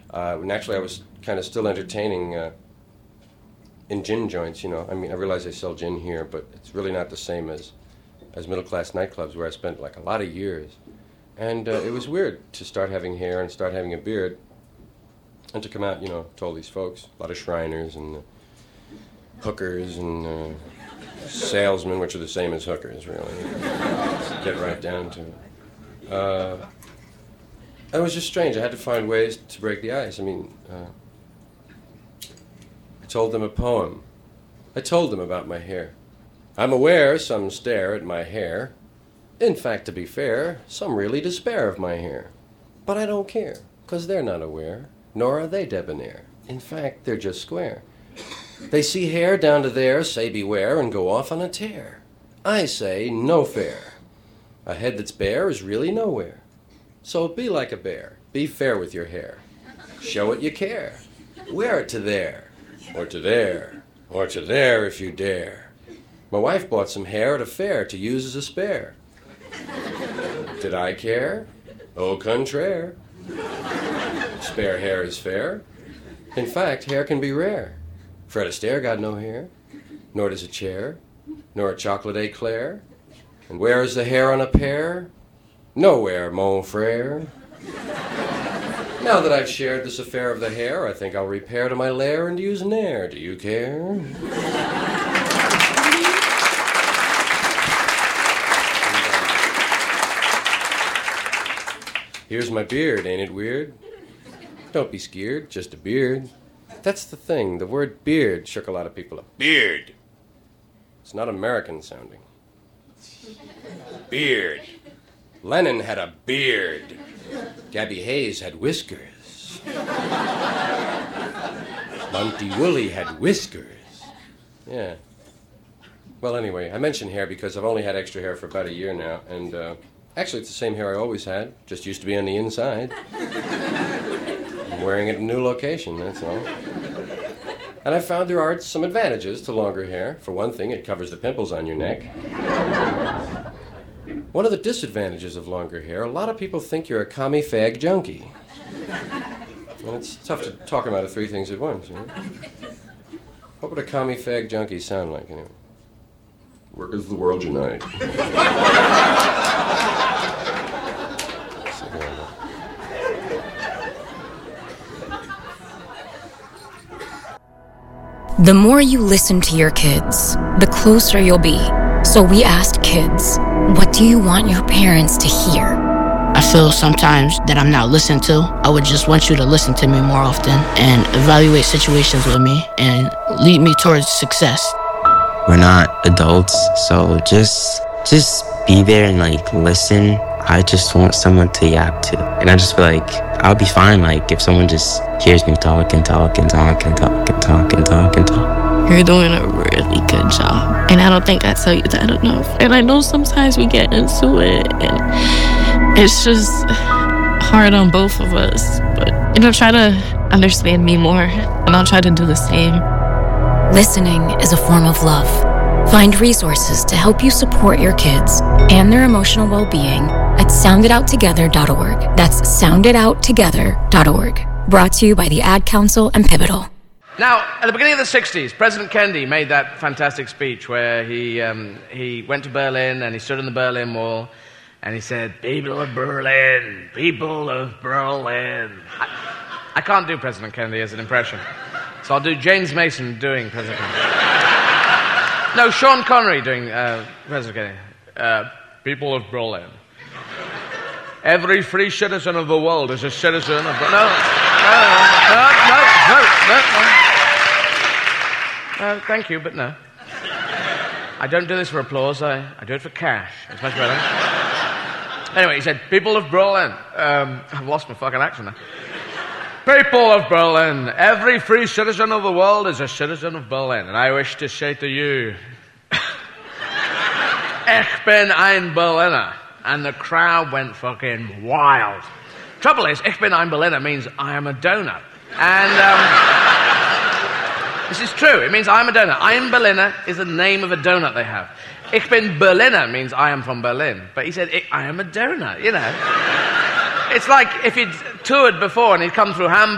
And actually, I was kind of still entertaining in gin joints, you know. I mean, I realize they sell gin here, but it's really not the same as middle-class nightclubs where I spent like a lot of years. And it was weird to start having hair and start having a beard and to come out, you know, to all these folks, a lot of Shriners and hookers and salesmen, which are the same as hookers, really. Get right down to it. It was just strange. I had to find ways to break the ice. I mean, I told them a poem. I told them about my hair. I'm aware some stare at my hair. In fact, to be fair, some really despair of my hair. But I don't care, 'cause they're not aware, nor are they debonair. In fact, they're just square. They see hair down to there, say beware, and go off on a tear. I say, no fair. A head that's bare is really nowhere. So be like a bear. Be fair with your hair. Show it you care. Wear it to there, or to there, or to there if you dare. My wife bought some hair at a fair to use as a spare. Did I care? Au contraire. Spare hair is fair. In fact, hair can be rare. Fred Astaire got no hair, nor does a chair, nor a chocolate eclair. And where is the hair on a pear? Nowhere, mon frere. Now that I've shared this affair of the hair, I think I'll repair to my lair and use Nair. Do you care? Here's my beard, ain't it weird? Don't be scared, just a beard. That's the thing, the word beard shook a lot of people up. Beard. It's not American sounding. Beard. Lennon had a beard. Gabby Hayes had whiskers. Monty Woolley had whiskers. Yeah. Well, anyway, I mention hair because I've only had extra hair for about a year now, and actually it's the same hair I always had, just used to be on the inside. I'm wearing it in a new location, that's all. And I found there are some advantages to longer hair. For one thing, it covers the pimples on your neck. One of the disadvantages of longer hair, a lot of people think you're a commie fag junkie. And it's tough to talk about 3 things at once, you know? What would a commie fag junkie sound like, anyway? Workers of the world unite. The more you listen to your kids, the closer you'll be. So we asked kids, what do you want your parents to hear? I feel sometimes that I'm not listened to. I would just want you to listen to me more often and evaluate situations with me and lead me towards success. We're not adults, so just be there and like listen. I just want someone to yap to. And I just feel like I'll be fine like if someone just hears me talk and talk and talk and talk and talk and talk and talk. You're doing a really good job. And I don't think I tell you that enough. And I know sometimes we get into it and it's just hard on both of us. But, try to understand me more and I'll try to do the same. Listening is a form of love. Find resources to help you support your kids and their emotional well-being at sounditouttogether.org. That's sounditouttogether.org. Brought to you by the Ad Council and Pivotal. Now, at the beginning of the 60s, President Kennedy made that fantastic speech where he went to Berlin and he stood on the Berlin Wall and he said, "People of Berlin, people of Berlin." I can't do President Kennedy as an impression, so I'll do James Mason doing President Kennedy. No, Sean Connery doing President Kennedy. People of Berlin. Every free citizen of the world is a citizen of Berlin. No. Thank you, but no. I don't do this for applause. I do it for cash. It's much better. Anyway, he said, "People of Berlin." I've lost my fucking accent now. People of Berlin, every free citizen of the world is a citizen of Berlin. And I wish to say to you, Ich bin ein Berliner. And the crowd went fucking wild. Trouble is, Ich bin ein Berliner means I am a donut. And this is true. It means I am a donut. Ein Berliner is the name of a donut they have. Ich bin Berliner means I am from Berlin. But he said, I am a donut, you know. It's like if he'd toured before and he'd come through Hamburg